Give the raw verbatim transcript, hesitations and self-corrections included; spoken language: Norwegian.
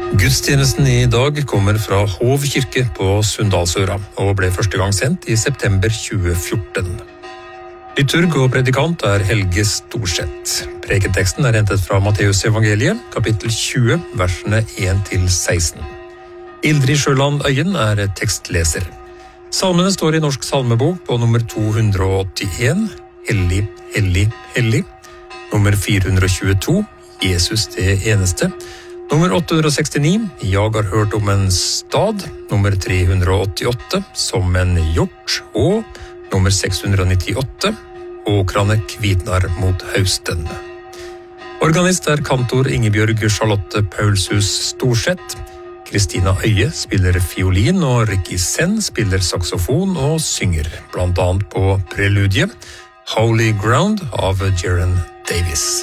Gudstjenesten i dag kommer fra Hov kirke på Sunndalsøra og ble første gang sendt i september tjue fjorten. Liturg og predikant er Helge Storseth. Prekenteksten er hentet fra Matteus evangeliet, kapittel tjue, versene en til seksten. Ildrid Sjøland Øyen er tekstleser. Salmene står i Norsk salmebok på nummer to hundre og åttien, Hellig, hellig, hellig. Nummer fire hundre og tjueto, Jesus det eneste. Nummer åtte hundre og sekstini, Jeg har hørt om en stad. Nummer tre hundre og åttiåtte, Som en hjort. Og nummer seks hundre og nittiåtte, Åkrane kvitnar mot hausten. Organist er kantor Ingebjørg Charlotte Paulshus Storseth. Kristina Øye spiller fiolin, og Ricky Sen spiller saksofon og synger, blant annet på preludiet Holy Ground av Jaren Davis.